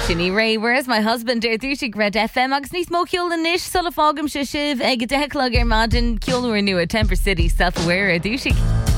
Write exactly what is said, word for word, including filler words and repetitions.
Shinny Ray, where's my husband? Dear Dúshig Red F M agus ní smó ciol na nish sul a fágam se sibh ag a dechlog ar madin ciol nuair nua Temper City self-aware a Dúshig.